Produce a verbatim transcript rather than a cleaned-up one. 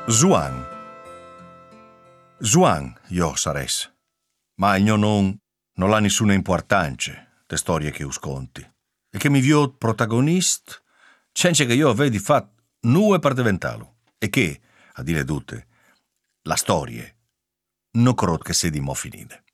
Juan. Juan, io sares. Ma il mio non non ha nessuna importanza, te storie che us conti. E che mi vio protagonista, senza che io avedi fatto nulla per diventarlo. E che, a dire tutte, la storia non credo che sia di mo finita.